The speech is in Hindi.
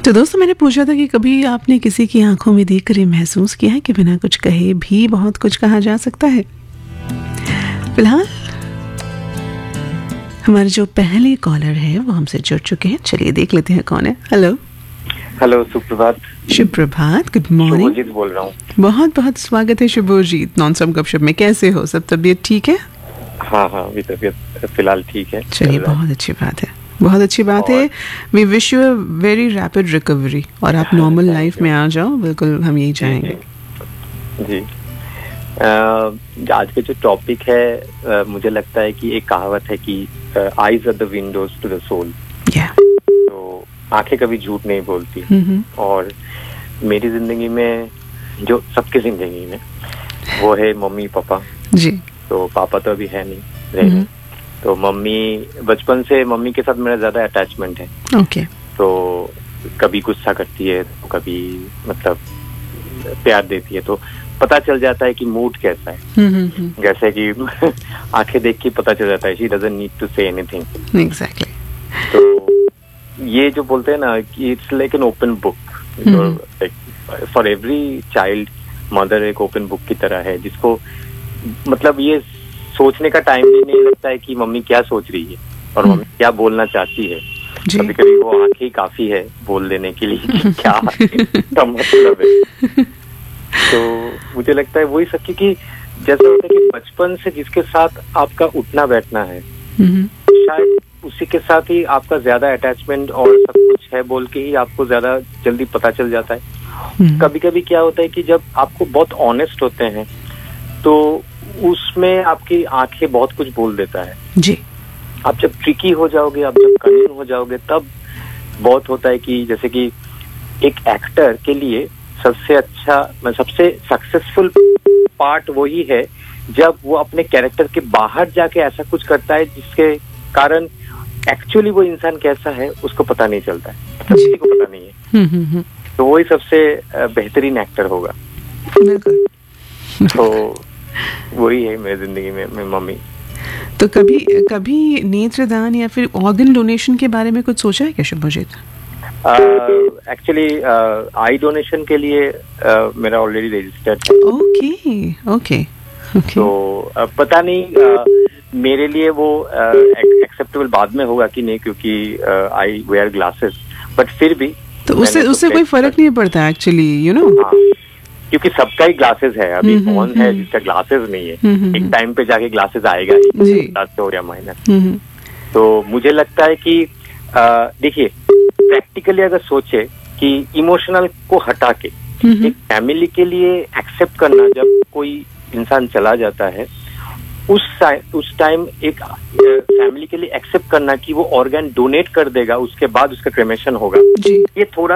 तो दोस्तों, मैंने पूछा था कि कभी आपने किसी की आंखों में देखकर ये महसूस किया है कि बिना कुछ कहे भी बहुत कुछ कहा जा सकता है। फिलहाल हमारे जो पहले कॉलर है वो हमसे जुड़ चुके हैं। चलिए देख लेते हैं कौन है। हेलो। हेलो, सुप्रभात। शुभ प्रभात, गुड मॉर्निंग। शुभजीत बोल रहा हूँ। बहुत बहुत स्वागत है शुभजीत नॉनस्टॉप गपशप में। कैसे हो? सब तबीयत ठीक है? हाँ, अभी तबीयत फिलहाल ठीक है। चलिए, बहुत अच्छी बात है, बहुत अच्छी बात है। We wish you a very rapid recovery और आप नॉर्मल लाइफ में आ जाओ। बिल्कुल, हम यही चाहेंगे जी। आज का जो टॉपिक है, मुझे लगता है कि एक कहावत है कि eyes are the Windows to the soul. तो आंखें कभी झूठ नहीं बोलती। और मेरी जिंदगी में, जो सबके जिंदगी में, वो है मम्मी पापा जी। तो पापा तो अभी है नहीं, रहे। तो मम्मी, बचपन से मम्मी के साथ मेरा ज्यादा अटैचमेंट है। ओके। तो कभी गुस्सा करती है तो कभी मतलब प्यार देती है, तो पता चल जाता है कि मूड कैसा है। जैसे कि आंखें देख के पता चल जाता है, she doesn't need to say anything. Exactly. तो ये जो बोलते हैं ना कि it's like an open book. For every child mother एक ओपन बुक की तरह है, जिसको मतलब ये सोचने का टाइम भी नहीं लगता है कि मम्मी क्या सोच रही है और मम्मी क्या बोलना चाहती है। कभी कभी वो आंखें ही काफी है बोल देने के लिए कि क्या इसका मतलब है। तो मुझे लगता है वही सब, क्योंकि जैसा होता है कि बचपन से जिसके साथ आपका उठना बैठना है, शायद उसी के साथ ही आपका ज्यादा अटैचमेंट और सब कुछ है बोल के ही आपको ज्यादा जल्दी पता चल जाता है। कभी कभी क्या होता है कि जब आपको बहुत ऑनेस्ट होते हैं तो उसमें आपकी आंखें बहुत कुछ बोल देता है जी। आप जब ट्रिकी हो जाओगे, आप जब कठिन हो जाओगे, तब बहुत होता है कि जैसे कि एक एक्टर के लिए सबसे अच्छा, सबसे सक्सेसफुल पार्ट वही है जब वो अपने कैरेक्टर के बाहर जाके ऐसा कुछ करता है जिसके कारण एक्चुअली वो इंसान कैसा है उसको पता नहीं चलता है, किसी को पता नहीं है। तो वही सबसे बेहतरीन एक्टर होगा। तो वही है मेरी जिंदगी में मम्मी। तो कभी नेत्रदान या फिर ऑर्गन डोनेशन के बारे में कुछ सोचा है क्या शुभजीत? एक्चुअली आई डोनेशन के लिए मेरा ऑलरेडी रजिस्टर्ड है। ओके। तो पता नहीं मेरे लिए वो एक्सेप्टेबल बाद में होगा कि नहीं, क्योंकि आई वेयर ग्लासेस, बट फिर भी तो उससे कोई फर्क नहीं पड़ता एक्चुअली, यू नो। क्योंकि सबका ही ग्लासेस है। अभी कौन है जिसका ग्लासेस नहीं है? एक टाइम पे जाके ग्लासेस आएगा ही, प्लस हो या माइनस। तो मुझे लगता है कि देखिए, प्रैक्टिकली अगर सोचे कि इमोशनल को हटा के एक फैमिली के लिए एक्सेप्ट करना, जब कोई इंसान चला जाता है उस टाइम एक फैमिली के लिए एक्सेप्ट करना कि वो ऑर्गन डोनेट कर देगा, उसके बाद उसका क्रेमेशन होगा, ये थोड़ा